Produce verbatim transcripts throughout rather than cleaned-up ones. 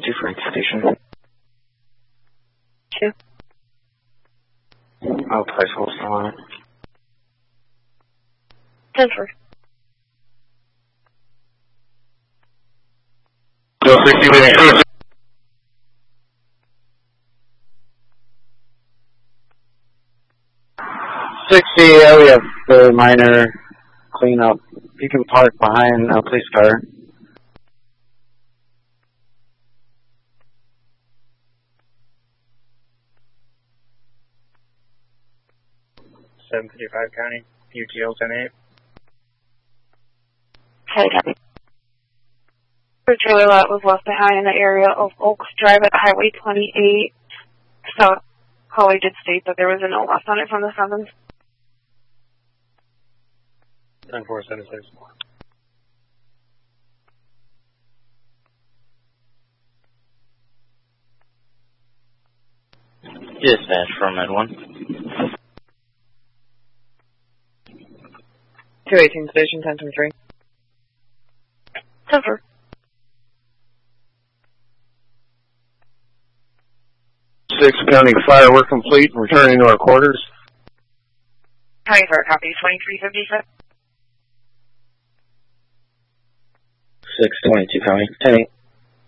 two for each station. Two. Oh, place hold still on it. Ten for. Still sixty minutes cruise. sixty, yeah, we have the minor cleanup. You can park behind a police car. seven fifty-five County, U T L ten eight. County, County. The trailer lot was left behind in the area of Oaks Drive at Highway twenty-eight. So, Holly did state that there was a note left on it from the seventh. ten four seven six. Dispatch from Med one. two eighteen Station, ten twenty-three. ten four. six County Fire, we're complete and returning to our quarters. County Fire, copy, twenty-three fifty-six. six twenty-two County, ten eight.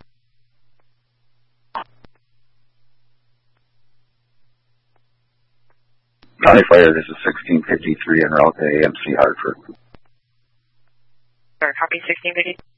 County Fire, this is sixteen fifty-three en route to A M C Hartford. Copy, sixteen fifty.